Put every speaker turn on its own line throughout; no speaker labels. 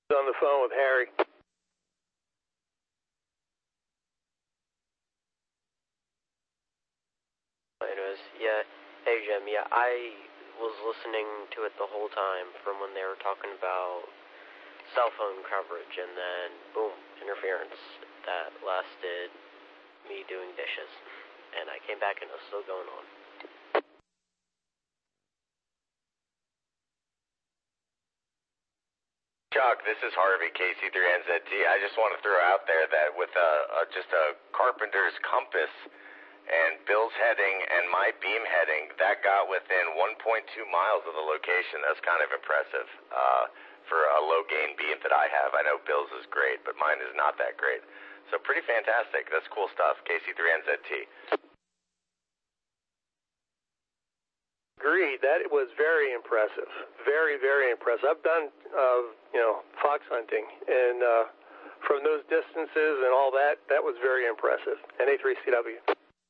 On the phone with Harry.
Anyways, yeah. Hey, Jim, yeah, I was listening to it the whole time from when they were talking about cell phone coverage, and then, boom, interference that lasted me doing dishes. And I came back and it was still going on.
Chuck, this is Harvey, KC3NZT. I just want to throw out there that with just a carpenter's compass and Bill's heading and my beam heading, that got within 1.2 miles of the location. That's kind of impressive for a low-gain beam that I have. I know Bill's is great, but mine is not that great. So pretty fantastic. That's cool stuff, KC3NZT.
Agreed. That was very impressive. Very, very impressive. I've done, fox hunting, and from those distances and all that, that was very impressive. NA3CW.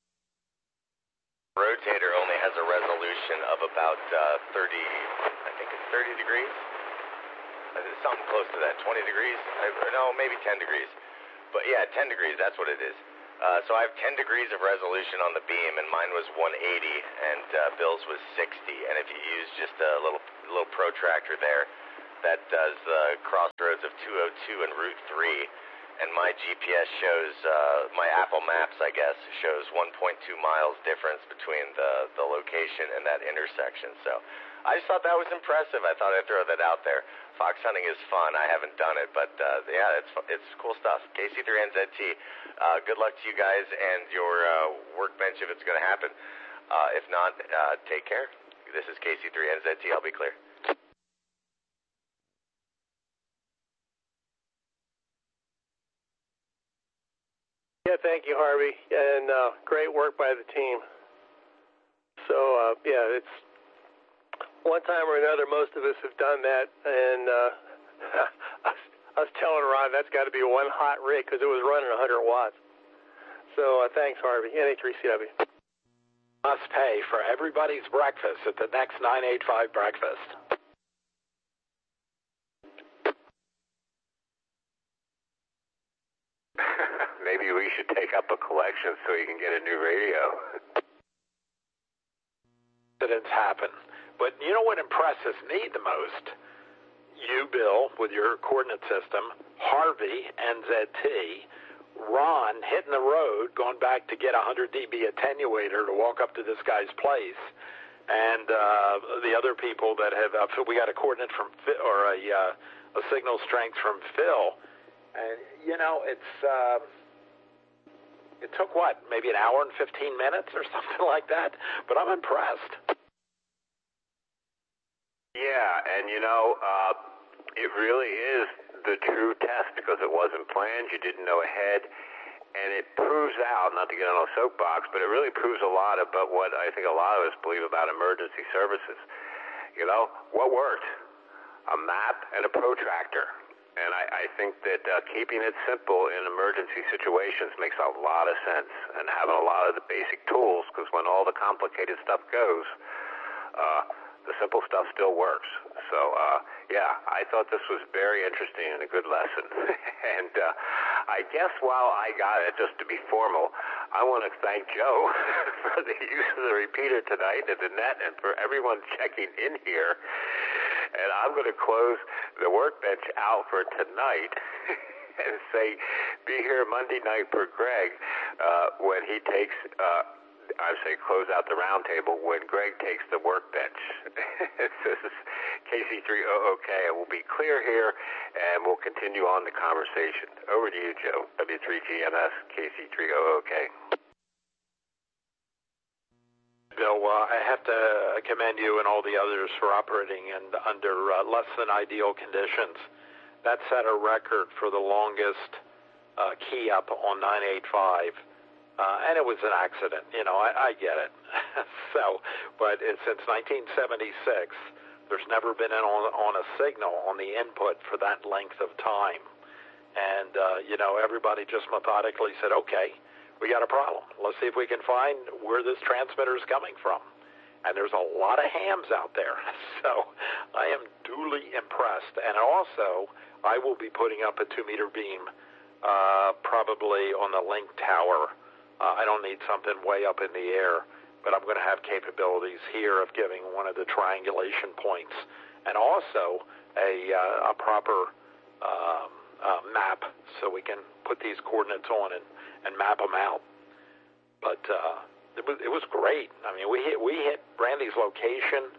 Rotator only has a resolution of about 30, I think it's 30 degrees. Something close to that, 20 degrees. No, maybe 10 degrees. But yeah, 10 degrees, that's what it is. So I have 10 degrees of resolution on the beam, and mine was 180, and Bill's was 60. And if you use just a little protractor there, that does the crossroads of 202 and Route 3. And my GPS shows, my Apple Maps, I guess, shows 1.2 miles difference between the location and that intersection. So I just thought that was impressive. I thought I'd throw that out there. Fox hunting is fun. I haven't done it, but yeah, it's cool stuff. KC3NZT, good luck to you guys and your workbench if it's going to happen. If not, take care. This is KC3NZT. I'll be clear.
Yeah, thank you, Harvey, and great work by the team. So, yeah, it's one time or another, most of us have done that, and I was telling Ron that's got to be one hot rig because it was running 100 watts. So, thanks, Harvey. NA3CW.
Must pay for everybody's breakfast at the next 985 breakfast.
Maybe we should take up a collection so you can get a new radio.
Incidents happen. But you know what impresses me the most? You, Bill, with your coordinate system, Harvey, NZT, Ron hitting the road, going back to get a 100 dB attenuator to walk up to this guy's place, and the other people that have, we got a coordinate from Phil, or a signal strength from Phil, and you know, it took what, maybe an hour and 15 minutes or something like that, but I'm impressed.
Yeah, and you know, it really is the true test because it wasn't planned, you didn't know ahead, and it proves out, not to get on a soapbox, but it really proves a lot about what I think a lot of us believe about emergency services. You know, what worked? A map and a protractor. And I think that keeping it simple in emergency situations makes a lot of sense, and having a lot of the basic tools, because when all the complicated stuff goes, the simple stuff still works. So, yeah, I thought this was very interesting and a good lesson. And I guess while I got it, just to be formal, I want to thank Joe for the use of the repeater tonight and the net, and for everyone checking in here. And I'm going to close the workbench out for tonight and say, be here Monday night for Greg when he takes, I say close out the round table when Greg takes the workbench. This is KC3OOK. We'll be clear here, and we'll continue on the conversation. Over to you, Joe. W3GMS, KC3OOK.
Bill, I have to commend you and all the others for operating under less than ideal conditions. That set a record for the longest key up on 985, and it was an accident. You know, I get it. But since 1976, there's never been on a signal on the input for that length of time. And, you know, everybody just methodically said, okay, we got a problem. Let's see if we can find where this transmitter is coming from. And there's a lot of hams out there. So I am duly impressed. West. And also, I will be putting up a 2-meter beam probably on the link tower. I don't need something way up in the air, but I'm going to have capabilities here of giving one of the triangulation points, and also a proper map so we can put these coordinates on and map them out. But it was great. I mean, we hit Brandy's location,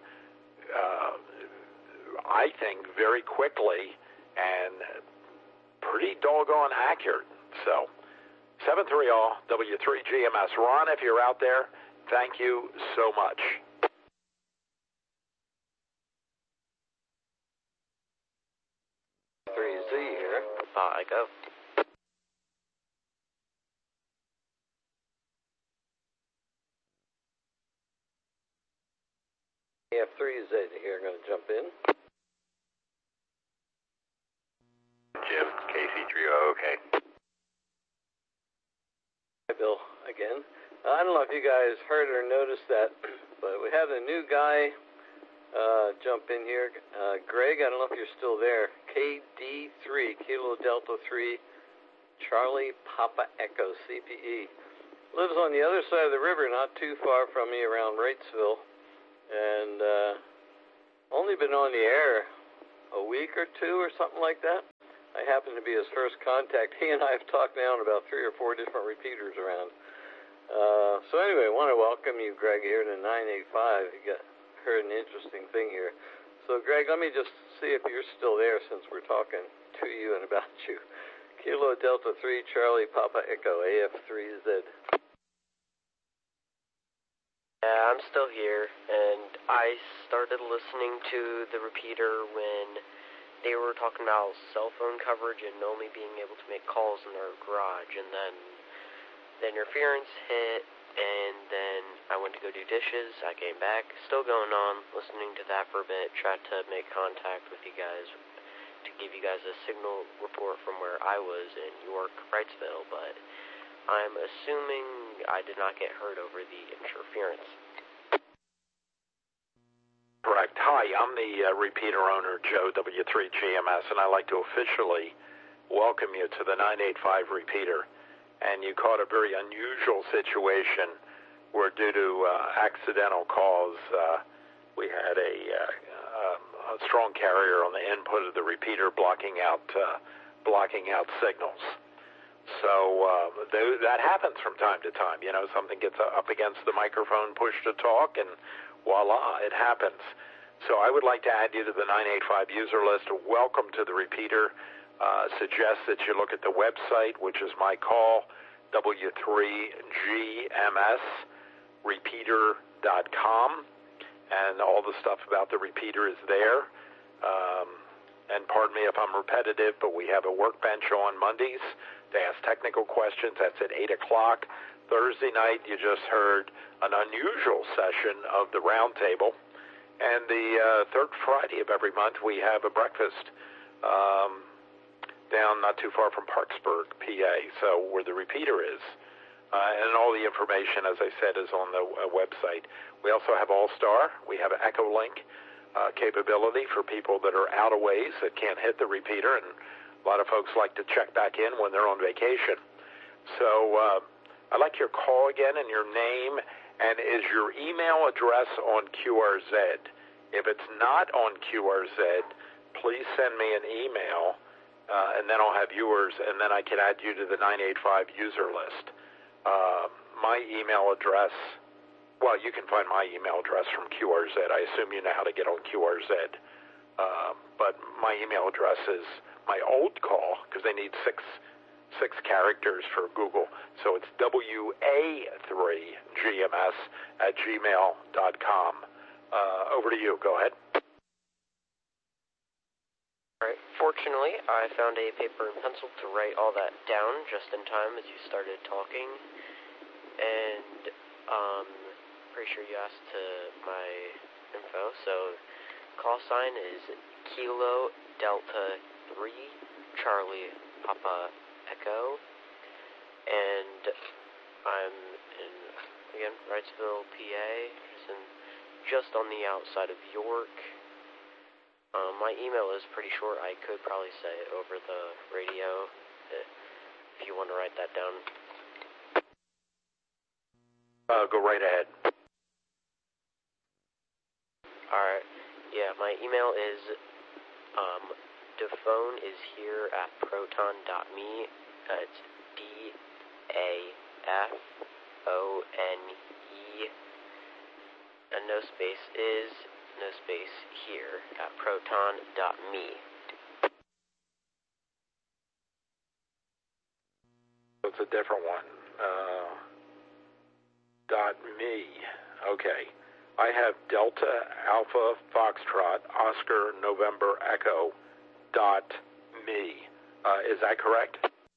I think, very quickly and pretty doggone accurate. So 730 W3GMS. Ron, if you're out there, thank you so much.
3Z here.
I go.
AF3Z here, going to jump in.
Jim, KC30, okay.
Hi, Bill, again. I don't know if you guys heard or noticed that, but we have a new guy jump in here. Greg, I don't know if you're still there. KD3, Kilo Delta 3, Charlie Papa Echo, CPE. Lives on the other side of the river, not too far from me, around Wrightsville. And only been on the air a week or two or something like that. I happen to be his first contact. He and I have talked now on about 3 or 4 different repeaters around. So anyway, I want to welcome you, Greg, here to 985. You heard an interesting thing here. So, Greg, let me just see if you're still there since we're talking to you and about you. Kilo Delta 3, Charlie Papa Echo, AF3Z.
Yeah, I'm still here, and I started listening to the repeater when they were talking about cell phone coverage and only being able to make calls in their garage, and then the interference hit, and then I went to go do dishes. I came back, still going on, listening to that for a bit, tried to make contact with you guys to give you guys a signal report from where I was in York, Wrightsville, but I'm assuming I did not get hurt over the interference.
Correct. Hi, I'm the repeater owner, Joe W3GMS, and I'd like to officially welcome you to the 985 repeater. And you caught a very unusual situation where, due to accidental cause, we had a strong carrier on the input of the repeater blocking out signals. So that happens from time to time. You know, something gets up against the microphone, push to talk, and voila, it happens. So I would like to add you to the 985 user list. Welcome to the repeater. Suggest that you look at the website, which is my call, W3GMS, repeater.com, and all the stuff about the repeater is there. And pardon me if I'm repetitive, but we have a workbench on Mondays to ask technical questions. That's at 8 o'clock. Thursday night, you just heard an unusual session of the roundtable. And the third Friday of every month, we have a breakfast down not too far from Parksburg, PA, so where the repeater is. And all the information, as I said, is on the website. We also have All-Star. We have Echolink capability for people that are out of ways that can't hit the repeater, and a lot of folks like to check back in when they're on vacation. So I'd like your call again and your name, and is your email address on QRZ? If it's not on QRZ, please send me an email, and then I'll have yours, and then I can add you to the 985 user list. My email address, well, you can find my email address from QRZ. I assume you know how to get on QRZ. But my email address is my old call, because they need six characters for Google. So it's WA3GMS@gmail.com. Over to you. Go ahead.
All right. Fortunately, I found a paper and pencil to write all that down just in time as you started talking. And pretty sure you asked to my info. So call sign is Kilo Delta 3 Charlie Papa Echo, and I'm in, again, Wrightsville, PA, just on the outside of York, My email is pretty short. I could probably say it over the radio if you want to write that down.
Go right ahead.
Alright. Yeah, my email is Dafone is here at proton.me. It's DAFONE. And no space is, no space here at proton.me.
It's a different one. .me. Okay. I have Delta Alpha Foxtrot Oscar November Echo .me. Is that correct?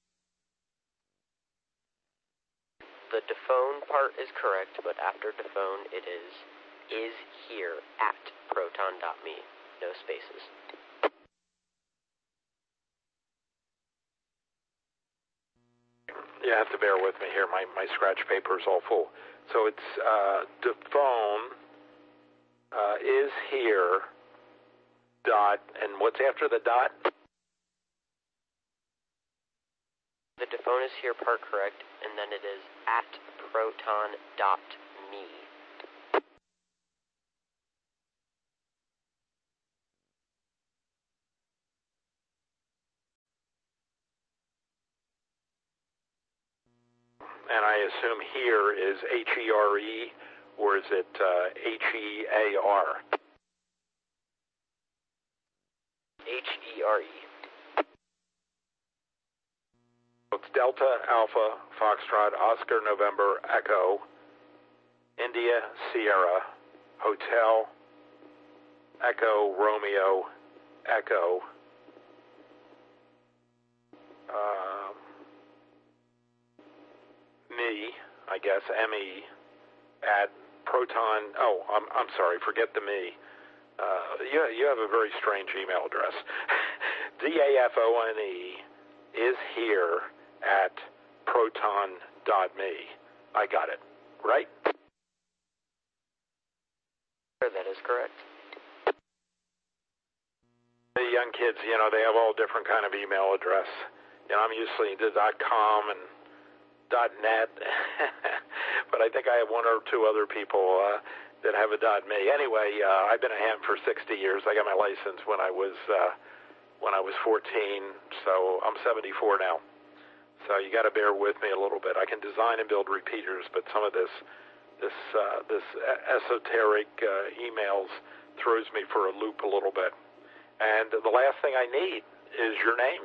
The Dafone part is correct, but after Dafone it is here at proton.me. No spaces.
You have to bear with me here. My scratch paper is all full. So it's Dafone is here dot, and what's after the dot?
The Dafone is here part correct, and then it is at proton.me.
And I assume here is H-E-R-E, or is it H-E-A-R?
H-E-R-E.
It's Delta Alpha Foxtrot Oscar November Echo India Sierra Hotel Echo Romeo Echo me, I guess, M-E, at Proton, I'm sorry, forget the me. You have a very strange email address. DAFONE is here at proton.me. I got it, right?
That is correct.
The young kids, they have all different kind of email address. I'm usually into .com and .net, but I think I have one or two other people that have a .me. Anyway, I've been a ham for 60 years. I got my license when I was 14, so I'm 74 now. So you got to bear with me a little bit. I can design and build repeaters, but some of this esoteric emails throws me for a loop a little bit. And the last thing I need is your name.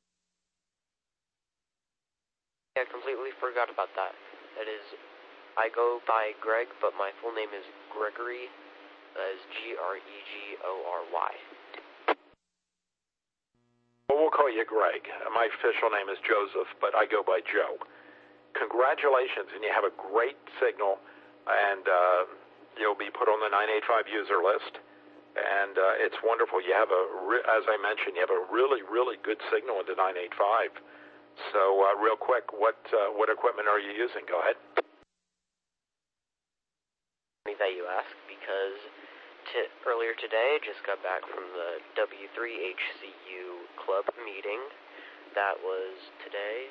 I completely forgot about that. That is, I go by Greg, but my full name is Gregory. That is Gregory.
Well, we'll call you Greg. My official name is Joseph, but I go by Joe. Congratulations, and you have a great signal, and you'll be put on the 985 user list. And it's wonderful. You have as I mentioned, you have a really, really good signal in the 985. So, real quick, what equipment are you using? Go ahead.
Funny that you ask, because earlier today, I just got back from the W3HCU club meeting. That was today.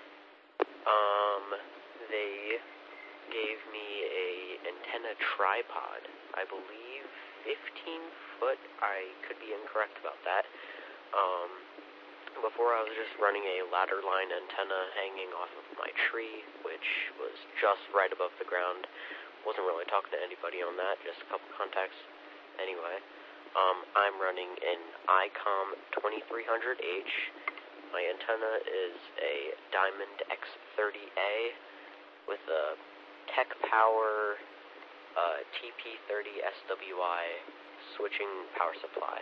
They gave me a antenna tripod. I believe 15 foot. I could be incorrect about that. Before I was just running a ladder line antenna hanging off of my tree, which was just right above the ground. Wasn't really talking to anybody on that, just a couple contacts. Anyway, I'm running an ICOM 2300H. My antenna is a Diamond X30A with a Tech Power TP30 SWI switching power supply.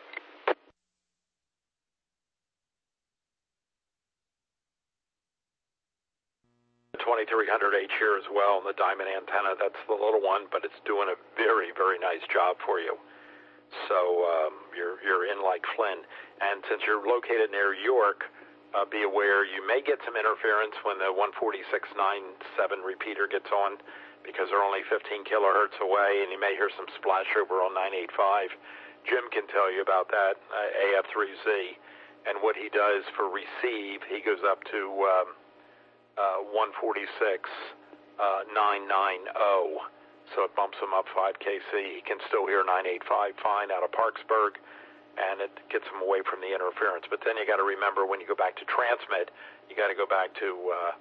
2300H here as well, and the diamond antenna. That's the little one, but it's doing a very, very nice job for you. So you're in like Flynn. And since you're located near York, be aware you may get some interference when the 146.97 repeater gets on, because they're only 15 kilohertz away, and you may hear some splash over on 985. Jim can tell you about that, AF3Z, and what he does for receive. He goes up to 146,990, so it bumps him up 5 kC. He can still hear 985 fine out of Parksburg, and it gets him away from the interference. But then you got to remember, when you go back to transmit, you got to go back to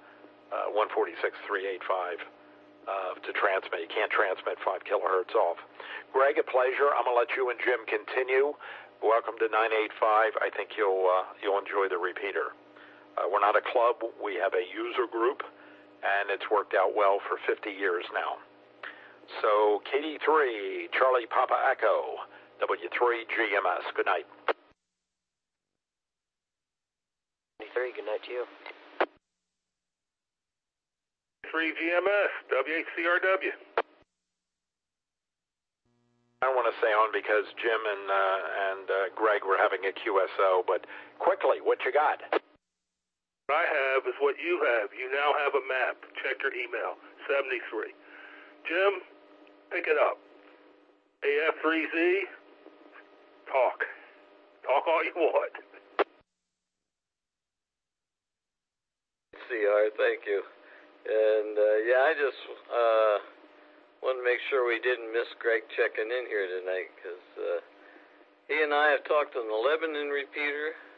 146,385 to transmit. You can't transmit 5 kilohertz off. Greg, a pleasure. I'm going to let you and Jim continue. Welcome to 985. I think you'll enjoy the repeater. We're not a club. We have a user group, and it's worked out well for 50 years now. So KD3, Charlie Papa Echo, W3GMS. Good night.
3, good night to you.
3GMS, WHCRW.
I don't want to stay on because Jim and Greg were having a QSO, but quickly, what you got?
What I have is what you have. You now have a map. Check your email. 73. Jim, pick it up. AF3Z, talk. Talk all you want.
CR, thank you. And, I just wanted to make sure we didn't miss Greg checking in here tonight, because he and I have talked on the Lebanon repeater,